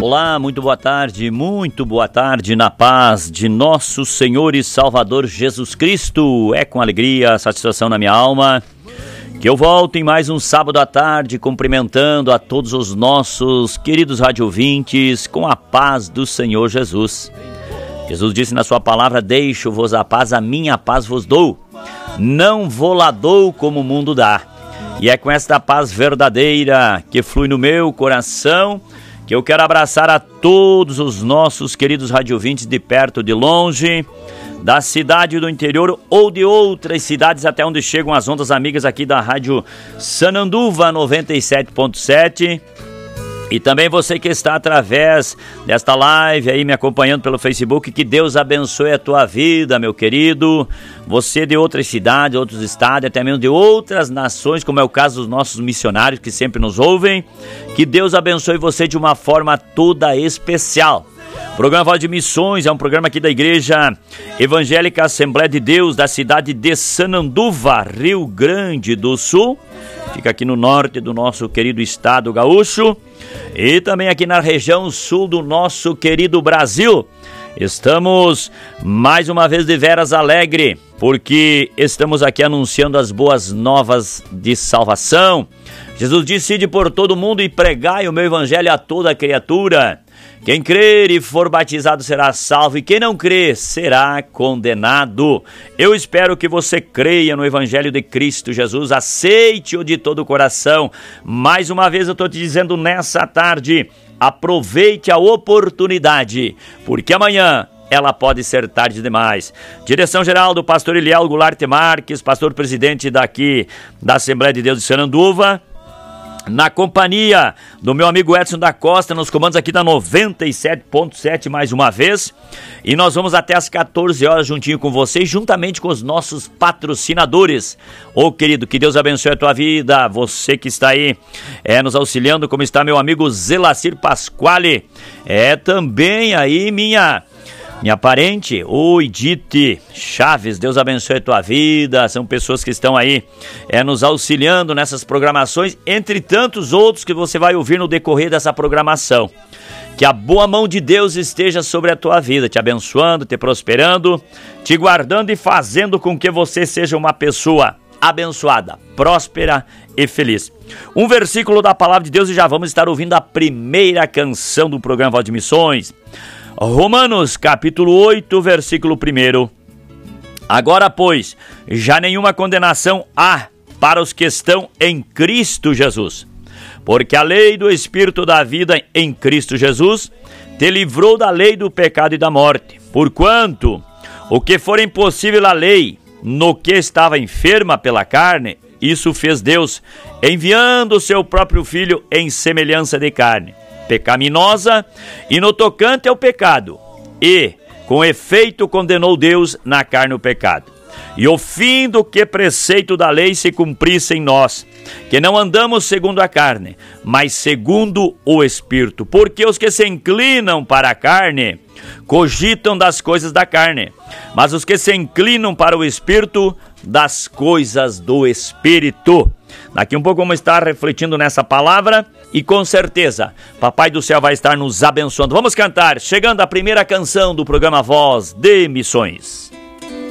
Olá, muito boa tarde na paz de nosso Senhor e Salvador Jesus Cristo. É com alegria, satisfação na minha alma que eu volto em mais um sábado à tarde cumprimentando a todos os nossos queridos radiovintes com a paz do Senhor Jesus. Jesus disse na sua palavra: deixo-vos a paz, a minha paz vos dou. Não vou lá dou como o mundo dá. E é com esta paz verdadeira que flui no meu coração que eu quero abraçar a todos os nossos queridos radiovintes de perto, de longe, da cidade do interior ou de outras cidades até onde chegam as ondas amigas aqui da Rádio Sananduva 97.7. E também você que está através desta live aí me acompanhando pelo Facebook, que Deus abençoe a tua vida, meu querido. Você de outras cidades, outros estados, até mesmo de outras nações, como é o caso dos nossos missionários que sempre nos ouvem. Que Deus abençoe você de uma forma toda especial. O programa Voz de Missões é um programa aqui da Igreja Evangélica Assembleia de Deus da cidade de Sananduva, Rio Grande do Sul. Fica aqui no norte do nosso querido estado gaúcho e também aqui na região sul do nosso querido Brasil. Estamos mais uma vez de veras alegre, porque estamos aqui anunciando as boas novas de salvação. Jesus disse: ide por todo mundo e pregai o meu evangelho a toda criatura. Quem crer e for batizado será salvo, e quem não crer será condenado. Eu espero que você creia no Evangelho de Cristo Jesus, aceite-o de todo o coração. Mais uma vez eu estou te dizendo nessa tarde, aproveite a oportunidade, porque amanhã ela pode ser tarde demais. Direção geral do pastor Eliel Goulart Marques, pastor presidente daqui da Assembleia de Deus de Sananduva, na companhia do meu amigo Edson da Costa, nos comandos aqui da 97.7 mais uma vez. E nós vamos até as 14 horas juntinho com vocês, juntamente com os nossos patrocinadores. Ô querido, que Deus abençoe a tua vida, você que está aí nos auxiliando, como está meu amigo Zelacir Pasquale. Também aí minha parente, o Edith Chaves, Deus abençoe a tua vida. São pessoas que estão aí nos auxiliando nessas programações, entre tantos outros que você vai ouvir no decorrer dessa programação. Que a boa mão de Deus esteja sobre a tua vida, te abençoando, te prosperando, te guardando e fazendo com que você seja uma pessoa abençoada, próspera e feliz. Um versículo da palavra de Deus e já vamos estar ouvindo a primeira canção do programa Voz de Missões. Romanos, capítulo 8, versículo 1. Agora, pois, já nenhuma condenação há para os que estão em Cristo Jesus. Porque a lei do Espírito da vida em Cristo Jesus te livrou da lei do pecado e da morte. Porquanto, o que for impossível à lei, no que estava enferma pela carne, isso fez Deus, enviando o seu próprio Filho em semelhança de carne pecaminosa, e no tocante ao pecado, e com efeito condenou Deus na carne o pecado. E o fim do que preceito da lei se cumprisse em nós, que não andamos segundo a carne, mas segundo o Espírito. Porque os que se inclinam para a carne, cogitam das coisas da carne, mas os que se inclinam para o Espírito, das coisas do Espírito. Daqui um pouco vamos estar refletindo nessa palavra e com certeza Papai do Céu vai estar nos abençoando. Vamos cantar, chegando a primeira canção do programa Voz de Missões.